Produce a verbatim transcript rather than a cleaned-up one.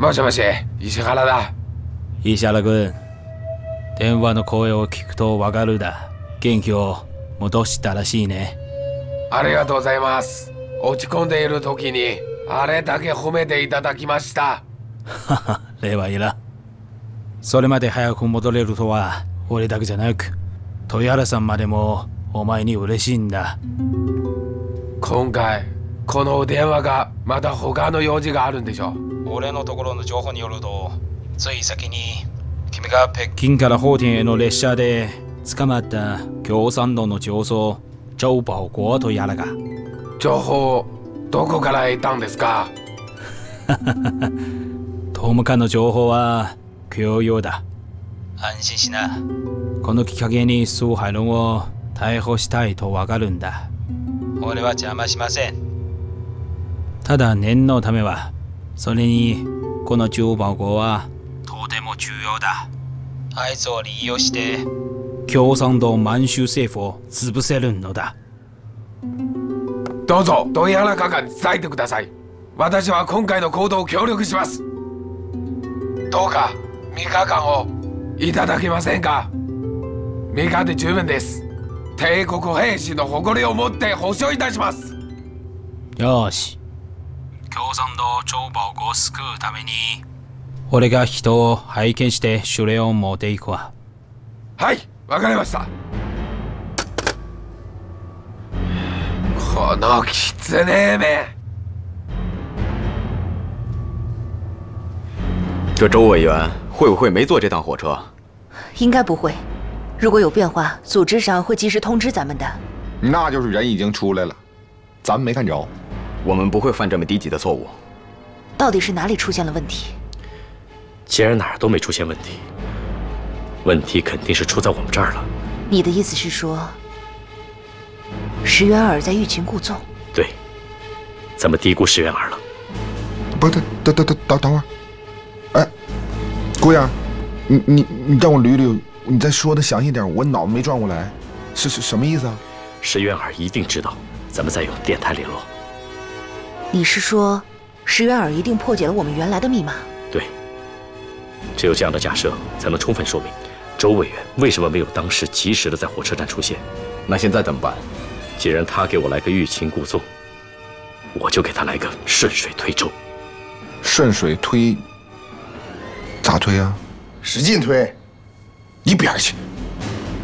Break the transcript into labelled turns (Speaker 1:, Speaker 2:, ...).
Speaker 1: もしもし、石原だ。
Speaker 2: 石原君、電話の声を聞くとわかるだ。元気を戻したらしいね。
Speaker 1: ありがとうございます。落ち込んでいる時にあれだけ褒めていただきました。
Speaker 2: はは、礼はいらん。それまで早く戻れるとは俺だけじゃなく豊原さんまでもお前に嬉しいんだ。
Speaker 1: 今回この電話がまだ他の用事があるんでしょ。
Speaker 2: 俺のところの情報によると、つい先に君が北京から法廷への列車で捕まった共産党の上層周保国とやらが。
Speaker 1: 情報どこから得たんですか？
Speaker 2: 党務官の情報は共有だ。安心しな。このきっかけに苏海龍を逮捕したいとわかるんだ。俺は邪魔しません。ただ念のためは、それにこの周保国はとても重要だ。あいつを利用して共産党満州政府を潰せるのだ。
Speaker 1: どうぞ豊原閣下に伝えてください。私は今回の行動を協力します。どうかみっかかんをいただけませんか？みっかで十分です。帝国兵士の誇りを持って保証いたします。
Speaker 2: よし、共産党周保国を救うために俺が人を拝見して指令を持っていくわ。
Speaker 1: はい、わかりました。この狐め。
Speaker 3: 这周委员会不会没坐这趟火车？
Speaker 4: 应该不会。如果有变化，组织上会及时通知咱们的。
Speaker 5: 那就是人已经出来了，咱们没看着。
Speaker 3: 我们不会犯这么低级的错误。
Speaker 4: 到底是哪里出现了问题？
Speaker 6: 既然哪儿都没出现问题，问题肯定是出在我们这儿了。
Speaker 4: 你的意思是说，石原尔在欲擒故纵？
Speaker 6: 对，咱们低估石原尔了。
Speaker 5: 不，等等等等等等会儿。哎，姑爷，你你你让我捋捋，你再说的详细点，我脑子没转过来，是是什么意思啊？
Speaker 6: 石原尔一定知道，咱们在用电台联络。
Speaker 4: 你是说，石原尔一定破解了我们原来的密码？
Speaker 6: 对，只有这样的假设，才能充分说明周委员为什么没有当时及时的在火车站出现。
Speaker 3: 那现在怎么办？
Speaker 6: 既然他给我来个欲擒故纵，我就给他来个顺水推舟。
Speaker 5: 顺水推？咋推啊？
Speaker 7: 使劲推！
Speaker 5: 一边去！